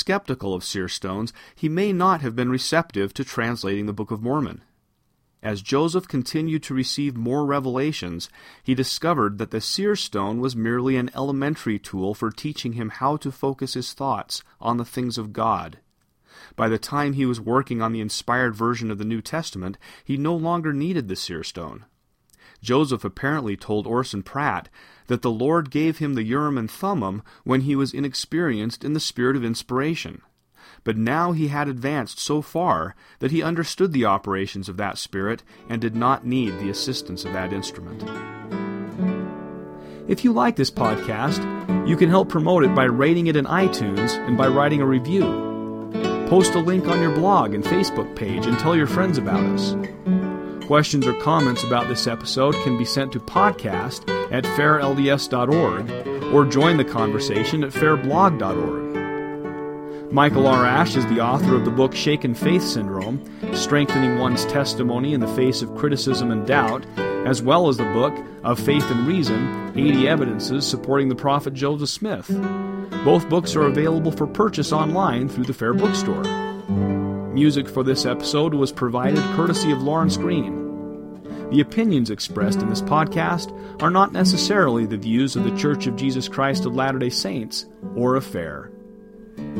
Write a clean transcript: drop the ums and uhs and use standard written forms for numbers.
skeptical of seer stones, he may not have been receptive to translating the Book of Mormon. As Joseph continued to receive more revelations, he discovered that the seer stone was merely an elementary tool for teaching him how to focus his thoughts on the things of God. By the time he was working on the inspired version of the New Testament, he no longer needed the seer stone. Joseph apparently told Orson Pratt that the Lord gave him the Urim and Thummim when he was inexperienced in the spirit of inspiration. But now he had advanced so far that he understood the operations of that spirit and did not need the assistance of that instrument. If you like this podcast, you can help promote it by rating it in iTunes and by writing a review. Post a link on your blog and Facebook page and tell your friends about us. Questions or comments about this episode can be sent to podcast@fairlds.org or join the conversation at fairblog.org. Michael R. Ash is the author of the book Shaken Faith Syndrome, Strengthening One's Testimony in the Face of Criticism and Doubt, as well as the book Of Faith and Reason, 80 Evidences Supporting the Prophet Joseph Smith. Both books are available for purchase online through the Fair Bookstore. Music for this episode was provided courtesy of Lawrence Green. The opinions expressed in this podcast are not necessarily the views of The Church of Jesus Christ of Latter-day Saints or of Fair.